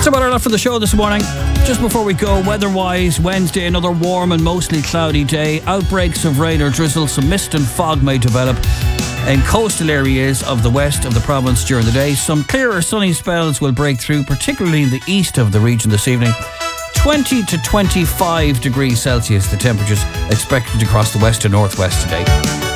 That's about enough for the show this morning. Just before we go, weather-wise, Wednesday, another warm and mostly cloudy day. Outbreaks of rain or drizzle, some mist and fog may develop in coastal areas of the west of the province during the day. Some clearer sunny spells will break through, particularly in the east of the region this evening. 20 to 25 degrees Celsius, the temperatures expected across the west and northwest today.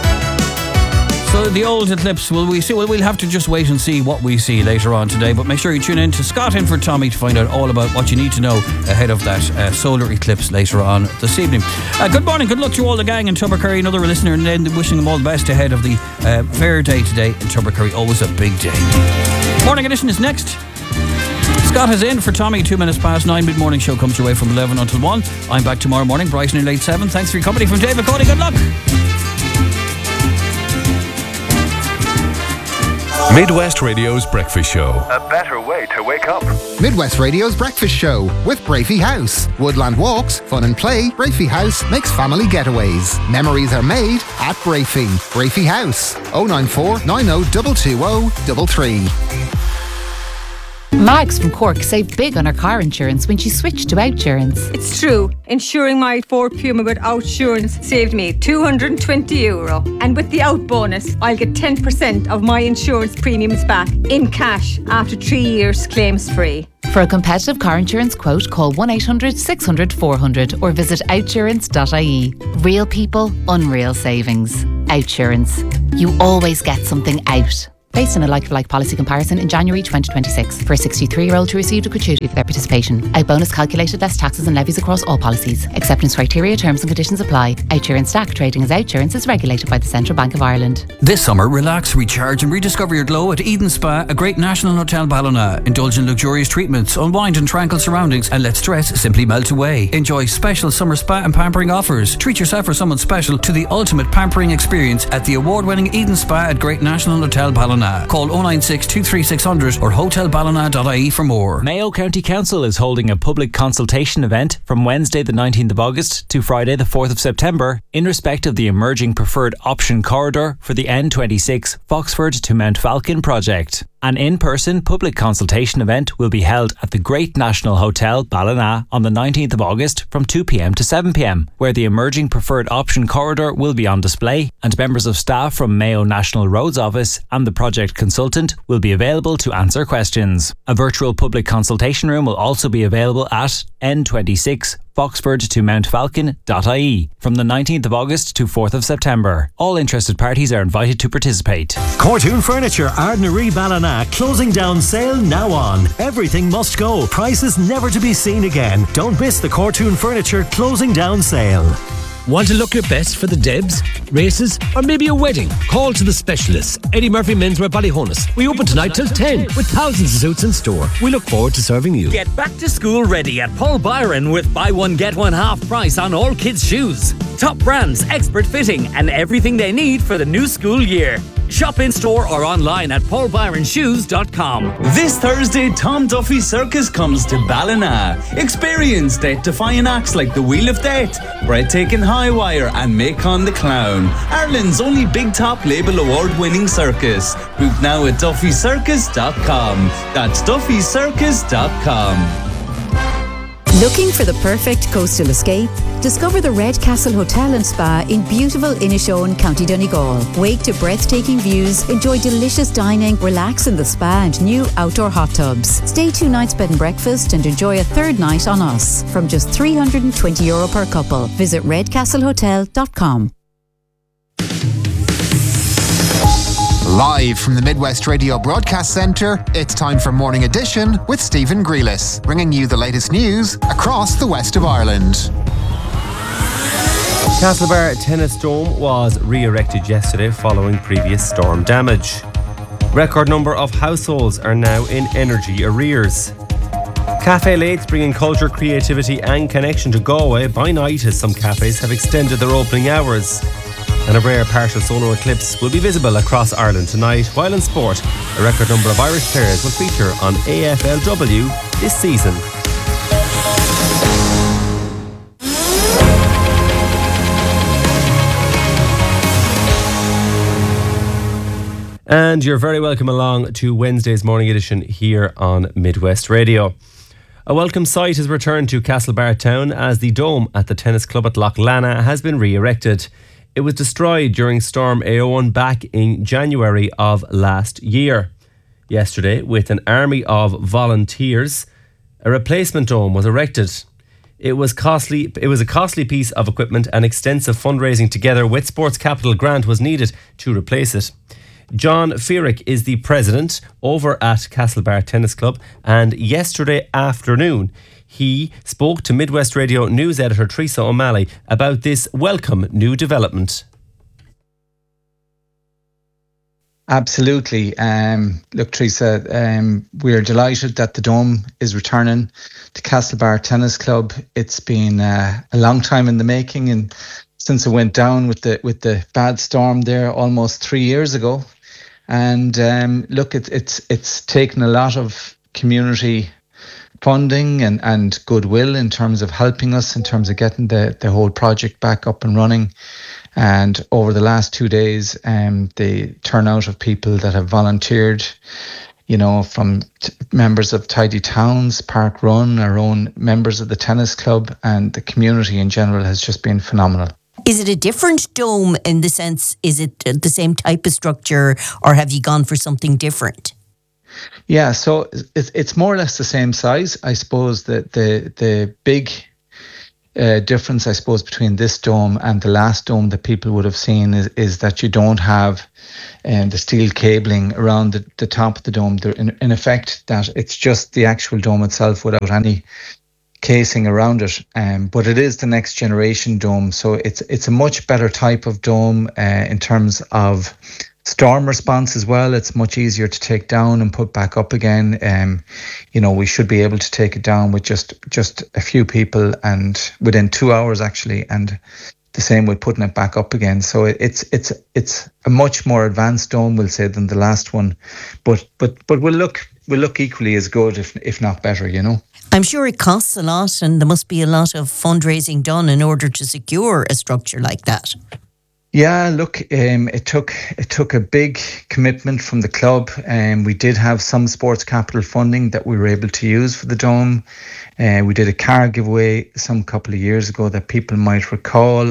So the old eclipse, will we see? Well, we'll have to just wait and see what we see later on today. But make sure you tune in to Scott In for Tommy to find out all about what you need to know ahead of that solar eclipse later on this evening. Good morning, good luck to all the gang in Tubbercurry. Another listener, and then wishing them all the best ahead of the fair day today in Tubbercurry. Always a big day. Morning edition is next. Scott is in for Tommy, 2 minutes past 9. Mid-morning show comes your way from 11 until 1. I'm back tomorrow morning, bright and late 7. Thanks for your company from David Cody. Good luck. Midwest Radio's Breakfast Show. A better way to wake up. Midwest Radio's Breakfast Show with Brafey House. Woodland walks, fun and play. Brafey House makes family getaways. Memories are made at Brafey. Brafey House. 094 90 220 33. Mags from Cork saved big on her car insurance when she switched to Outsurance. It's true. Insuring my Ford Puma with Outsurance saved me €220. And with the Out bonus, I'll get 10% of my insurance premiums back in cash after 3 years claims free. For a competitive car insurance quote, call 1-800-600-400 or visit outsurance.ie. Real people, unreal savings. Outsurance. You always get something out. Based on a like-for-like policy comparison in January 2026 for a 63-year-old who received a gratuity for their participation. Out bonus calculated less taxes and levies across all policies. Acceptance criteria, terms and conditions apply. Outsurance Stack trading as Outsurance is regulated by the Central Bank of Ireland. This summer, relax, recharge and rediscover your glow at Eden Spa, a great national hotel Ballina. Indulge in luxurious treatments, unwind in tranquil surroundings and let stress simply melt away. Enjoy special summer spa and pampering offers. Treat yourself or someone special to the ultimate pampering experience at the award-winning Eden Spa at Great National Hotel Ballina. Call 096 23600 or hotelballina.ie for more. Mayo County Council is holding a public consultation event from Wednesday the 19th of August to Friday the 4th of September in respect of the emerging preferred option corridor for the N26 Foxford to Mount Falcon project. An in-person public consultation event will be held at the Great National Hotel Ballina on the 19th of August from 2pm to 7pm, where the emerging preferred option corridor will be on display and members of staff from Mayo National Roads Office and the project consultant will be available to answer questions. A virtual public consultation room will also be available at N26 Foxford to Mount Falcon.ie from the 19th of August to 4th of September. All interested parties are invited to participate. Cortoon Furniture, Ardnaree Ballina, closing down sale now on. Everything must go. Prices never to be seen again. Don't miss the Cortoon Furniture closing down sale. Want to look your best for the Debs, races, or maybe a wedding? Call to the specialists. Eddie Murphy Menswear Ballyhonus. We open tonight till 10 with thousands of suits in store. We look forward to serving you. Get back to school ready at Paul Byron with buy one get one half price on all kids' shoes. Top brands, expert fitting, and everything they need for the new school year. Shop in store or online at paulbyronshoes.com. This Thursday, Tom Duffy Circus comes to Ballina. Experience death-defying acts like the Wheel of Death, Breathtaking High Wire, and Macon the Clown. Ireland's only big top label award-winning circus. Book now at duffycircus.com. That's duffycircus.com. Looking for the perfect coastal escape? Discover the Red Castle Hotel and Spa in beautiful Inishowen, County Donegal. Wake to breathtaking views, enjoy delicious dining, relax in the spa and new outdoor hot tubs. Stay 2 nights bed and breakfast and enjoy a third night on us from just €320 per couple. Visit redcastlehotel.com. Live from the Midwest Radio Broadcast Centre, it's time for Morning Edition with Stephen Grealis, bringing you the latest news across the west of Ireland. Castlebar Tennis Dome was re-erected yesterday following previous storm damage. Record number of households are now in energy arrears. Cafe Late's bringing culture, creativity and connection to Galway by night as some cafes have extended their opening hours. And a rare partial solar eclipse will be visible across Ireland tonight, while in sport, a record number of Irish players will feature on AFLW this season. And you're very welcome along to Wednesday's morning edition here on Midwest Radio. A welcome sight has returned to Castlebar Town as the dome at the tennis club at Loch Lana has been re-erected. It was destroyed during Storm Éowyn back in January of last year. Yesterday, with an army of volunteers, a replacement dome was erected. It was a costly piece of equipment, and extensive fundraising together with Sports Capital grant was needed to replace it. John Fearick is the president over at Castlebar Tennis Club, and yesterday afternoon he spoke to Midwest Radio news editor Teresa O'Malley about this welcome new development. Absolutely. Look, Teresa, we're delighted that the dome is returning to Castlebar Tennis Club. It's been a long time in the making, and since it went down with the bad storm there almost 3 years ago. And look, it's taken a lot of community funding and goodwill in terms of helping us, in terms of getting the whole project back up and running. And over the last 2 days, the turnout of people that have volunteered, from members of Tidy Towns, Park Run, our own members of the tennis club, and the community in general has just been phenomenal. Is it a different dome in the sense, is it the same type of structure, or have you gone for something different? Yeah, so it's more or less the same size. I suppose that the big difference, I suppose, between this dome and the last dome that people would have seen is that you don't have the steel cabling around the top of the dome. In effect, that it's just the actual dome itself without any casing around it, but it is the next generation dome, so it's a much better type of dome in terms of storm response as well. It's much easier to take down and put back up again. We should be able to take it down with just a few people, and within 2 hours actually, and the same with putting it back up again. So it's a much more advanced dome, we'll say, than the last one, but will look equally as good, if not better, I'm sure it costs a lot, and there must be a lot of fundraising done in order to secure a structure like that. Yeah, look, it took a big commitment from the club, and we did have some Sports Capital funding that we were able to use for the dome. We did a car giveaway some couple of years ago that people might recall.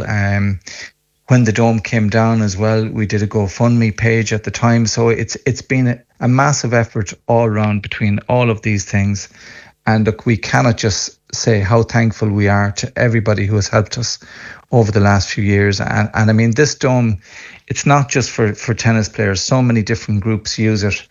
When the dome came down as well, we did a GoFundMe page at the time. So it's been a massive effort all around between all of these things. And look, we cannot just say how thankful we are to everybody who has helped us over the last few years. And I mean, this dome, it's not just for tennis players. So many different groups use it.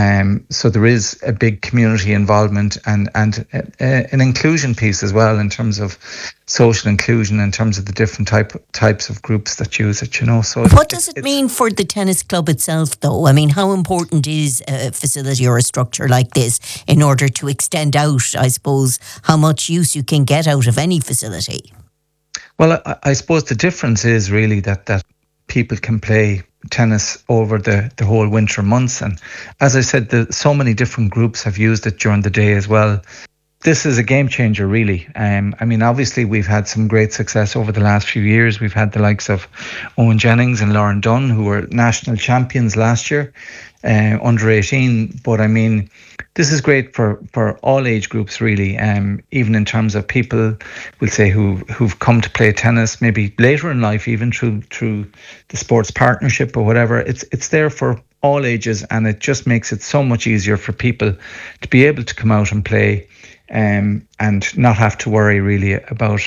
So there is a big community involvement and an inclusion piece as well, in terms of social inclusion, in terms of the different types of groups that use it, So what does it mean for the tennis club itself, though? I mean, how important is a facility or a structure like this in order to extend out, I suppose, how much use you can get out of any facility? Well, I suppose the difference is really that people can play tennis over the whole winter months. And as I said, so many different groups have used it during the day as well. This is a game changer, really. I mean, obviously, we've had some great success over the last few years. We've had the likes of Owen Jennings and Lauren Dunn, who were national champions last year, under 18. But I mean, this is great for all age groups, really. Even in terms of people, we'll say, who've come to play tennis maybe later in life, even through the sports partnership or whatever. It's there for all ages, and it just makes it so much easier for people to be able to come out and play, and not have to worry really about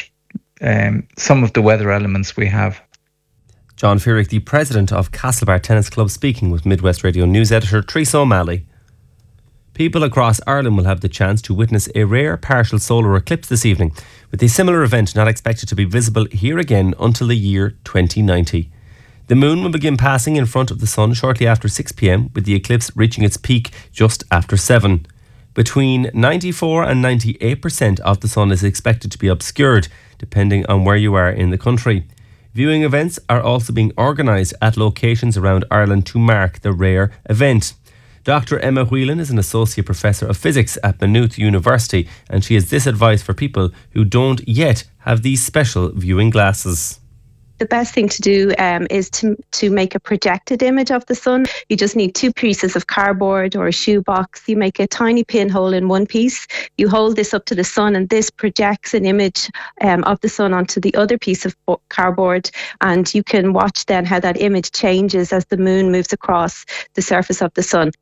some of the weather elements we have. John Fearick, the president of Castlebar Tennis Club, speaking with Midwest Radio news editor Teresa O'Malley. People across Ireland will have the chance to witness a rare partial solar eclipse this evening, with a similar event not expected to be visible here again until the year 2090. The moon will begin passing in front of the sun shortly after 6 p.m, with the eclipse reaching its peak just after 7. Between 94 and 98% of the sun is expected to be obscured, depending on where you are in the country. Viewing events are also being organised at locations around Ireland to mark the rare event. Dr. Emma Whelan is an Associate Professor of Physics at Maynooth University, and she has this advice for people who don't yet have these special viewing glasses. The best thing to do is to make a projected image of the sun. You just need 2 pieces of cardboard or a shoebox. You make a tiny pinhole in one piece. You hold this up to the sun, and this projects an image of the sun onto the other piece of cardboard. And you can watch then how that image changes as the moon moves across the surface of the sun.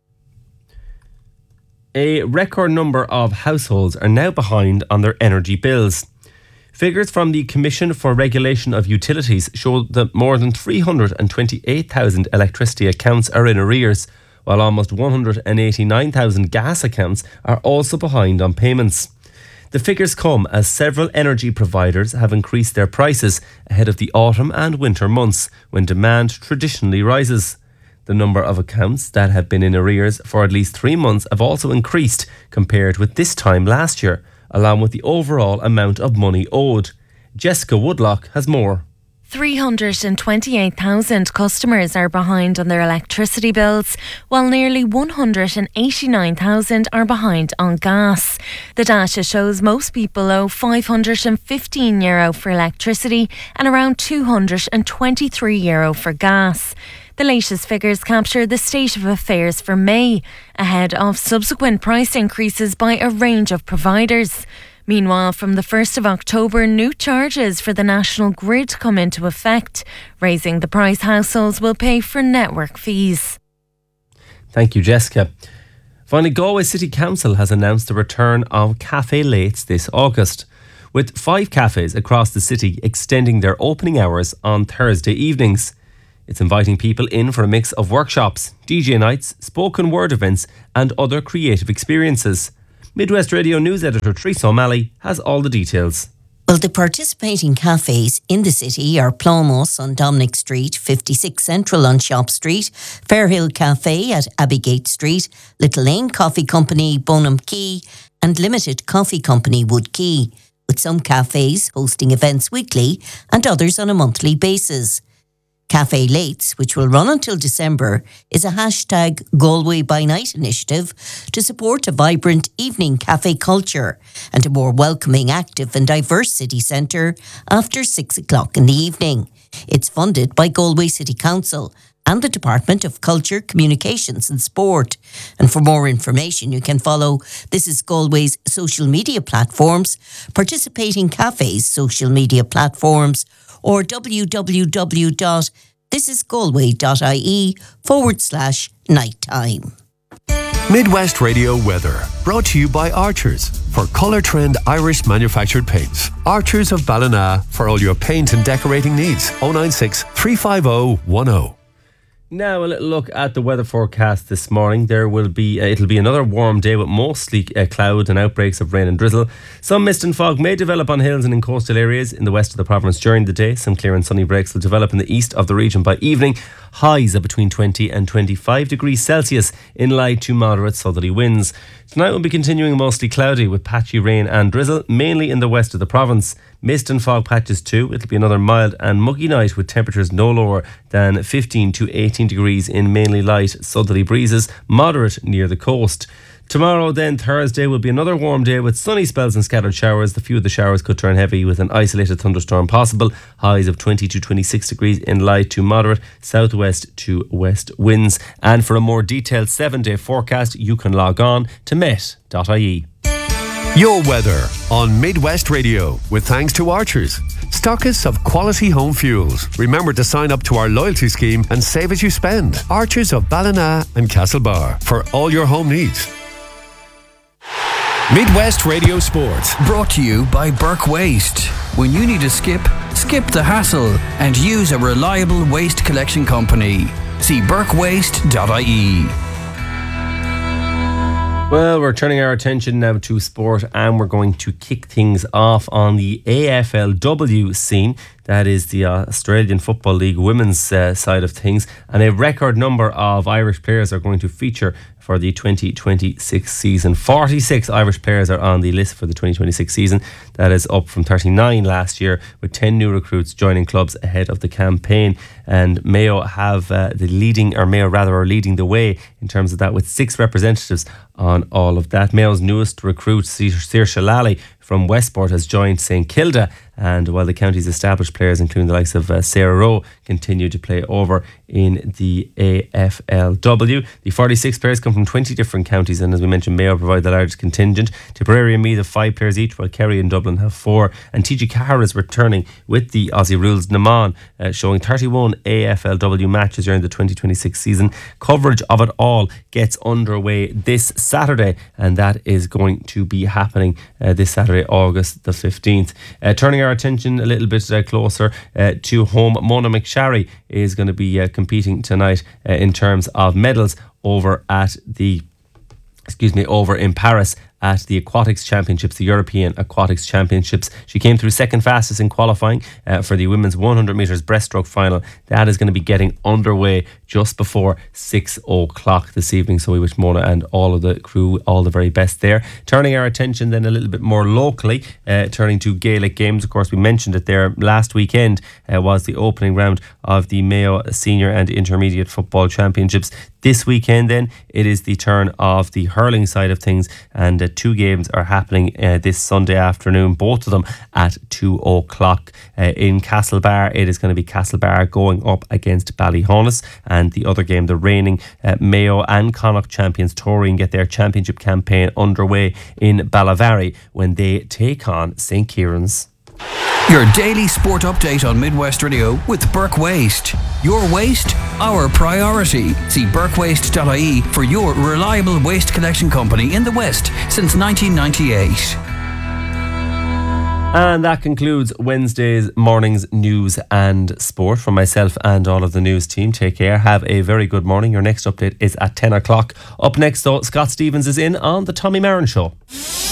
A record number of households are now behind on their energy bills. Figures from the Commission for Regulation of Utilities show that more than 328,000 electricity accounts are in arrears, while almost 189,000 gas accounts are also behind on payments. The figures come as several energy providers have increased their prices ahead of the autumn and winter months, when demand traditionally rises. The number of accounts that have been in arrears for at least 3 months have also increased compared with this time last year, along with the overall amount of money owed. Jessica Woodlock has more. 328,000 customers are behind on their electricity bills, while nearly 189,000 are behind on gas. The data shows most people owe €515 for electricity and around €223 for gas. The latest figures capture the state of affairs for May, ahead of subsequent price increases by a range of providers. Meanwhile, from the 1st of October, new charges for the national grid come into effect, raising the price households will pay for network fees. Thank you, Jessica. Finally, Galway City Council has announced the return of Cafe Lates this August, with 5 cafes across the city extending their opening hours on Thursday evenings. It's inviting people in for a mix of workshops, DJ nights, spoken word events and other creative experiences. Midwest Radio News Editor Teresa O'Malley has all the details. Well, the participating cafes in the city are Plomos on Dominic Street, 56 Central on Shop Street, Fairhill Cafe at Abbygate Street, Little Lane Coffee Company, Bonham Quay and Limited Coffee Company, Wood Quay, with some cafes hosting events weekly and others on a monthly basis. Cafe Lates, which will run until December, is a hashtag Galway by Night initiative to support a vibrant evening cafe culture and a more welcoming, active and diverse city centre after 6 o'clock in the evening. It's funded by Galway City Council and the Department of Culture, Communications and Sport. And for more information, you can follow This is Galway's social media platforms, participating cafes' social media platforms, or www.thisisgalway.ie/nighttime. Midwest Radio weather, brought to you by Archers for Colour Trend Irish manufactured paints. Archers of Ballina for all your paint and decorating needs. 096 350 10. Now a little look at the weather forecast this morning. It'll be another warm day with mostly cloud and outbreaks of rain and drizzle. Some mist and fog may develop on hills and in coastal areas in the west of the province during the day. Some clear and sunny breaks will develop in the east of the region by evening. Highs of between 20 and 25 degrees Celsius in light to moderate southerly winds. Tonight will be continuing mostly cloudy with patchy rain and drizzle, mainly in the west of the province. Mist and fog patches too. It'll be another mild and muggy night with temperatures no lower than 15 to 18 degrees in mainly light southerly breezes, moderate near the coast. Tomorrow then, Thursday, will be another warm day with sunny spells and scattered showers. The few of the showers could turn heavy with an isolated thunderstorm possible. Highs of 20 to 26 degrees in light to moderate southwest to west winds. And for a more detailed 7-day forecast, you can log on to met.ie. Your weather on Midwest Radio with thanks to Archers, stockists of quality home fuels. Remember to sign up to our loyalty scheme and save as you spend. Archers of Ballina and Castlebar for all your home needs. Midwest Radio Sports, brought to you by Burke Waste. When you need a skip the hassle and use a reliable waste collection company. See burkewaste.ie. Well, we're turning our attention now to sport, and we're going to kick things off on the AFLW scene. That is the Australian Football League women's side of things. And a record number of Irish players are going to feature for the 2026 season. 46 Irish players are on the list for the 2026 season. That is up from 39 last year, with 10 new recruits joining clubs ahead of the campaign. And Mayo are leading the way in terms of that, with 6 representatives on all of that. Mayo's newest recruit, Saoirse Lally from Westport, has joined St Kilda And while the county's established players, including the likes of Sarah Rowe, continue to play over in the AFLW. The 46 players come from 20 different counties, and as we mentioned, Mayo provide the largest contingent. Tipperary and Meath have 5 players each, while Kerry and Dublin have 4. And TG Carr is returning with the Aussie Rules. Naman showing 31 AFLW matches during the 2026 season. Coverage of it all gets underway this Saturday, and that is going to be happening this Saturday, August the 15th. Turning our attention a little bit closer to home, Mona McSharry is going to be competing tonight in terms of medals over in Paris at the Aquatics Championships, the European Aquatics Championships. She came through second fastest in qualifying for the women's 100 metres breaststroke final. That is going to be getting underway just before 6 o'clock this evening. So we wish Mona and all of the crew all the very best there. Turning our attention then a little bit more locally, turning to Gaelic games. Of course, we mentioned it there last weekend was the opening round of the Mayo Senior and Intermediate Football Championships. This weekend then, it is the turn of the hurling side of things, and 2 games are happening this Sunday afternoon, both of them at 2 o'clock. In Castlebar, it is going to be Castlebar going up against Ballyhonus, and the other game, the reigning Mayo and Connacht champions Toreen get their championship campaign underway in Ballavary when they take on St. Kieran's. Your daily sport update on Midwest Radio with Burke Waste. Your waste, our priority. See burkewaste.ie for your reliable waste collection company in the West since 1998. And that concludes Wednesday's morning's news and sport. From myself and all of the news team, take care. Have a very good morning. Your next update is at 10 o'clock. Up next, though, Scott Stevens is in on the Tommy Marin Show.